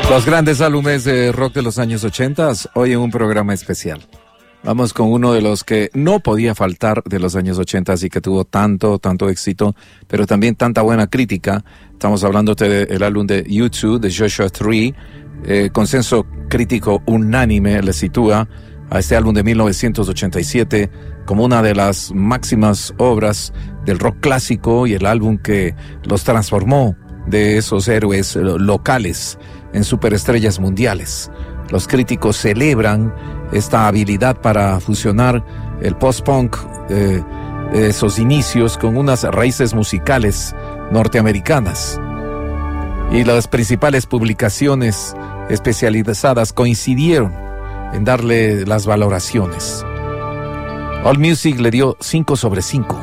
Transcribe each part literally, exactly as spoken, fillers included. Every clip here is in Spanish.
Los grandes álbumes de rock de los años ochenta, hoy en un programa especial. Vamos con uno de los que no podía faltar de los años ochenta y que tuvo tanto, tanto éxito, pero también tanta buena crítica. Estamos hablando del álbum de U dos, de Joshua Tree. Eh, consenso crítico unánime le sitúa a este álbum de mil novecientos ochenta y siete como una de las máximas obras del rock clásico y el álbum que los transformó de esos héroes locales en superestrellas mundiales. Los críticos celebran esta habilidad para fusionar el post-punk, eh, esos inicios, con unas raíces musicales norteamericanas. Y las principales publicaciones especializadas coincidieron en darle las valoraciones. AllMusic le dio cinco sobre cinco.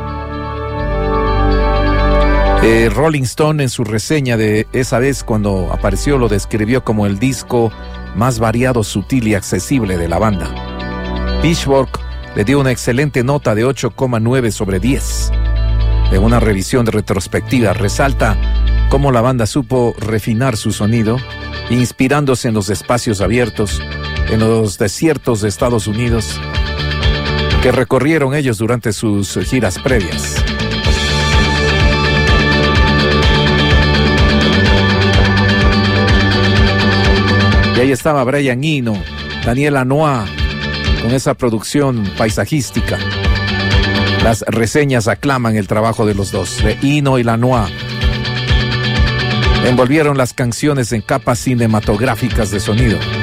Eh, Rolling Stone en su reseña de esa vez cuando apareció lo describió como el disco más variado, sutil y accesible de la banda. Pitchfork le dio una excelente nota de ocho coma nueve sobre diez. En una revisión de retrospectiva resalta cómo la banda supo refinar su sonido, inspirándose en los espacios abiertos, en los desiertos de Estados Unidos, que recorrieron ellos durante sus giras previas. Y ahí estaba Brian Eno, Daniel Lanois, con esa producción paisajística. Las reseñas aclaman el trabajo de los dos, de Eno y Lanois. Envolvieron las canciones en capas cinematográficas de sonido.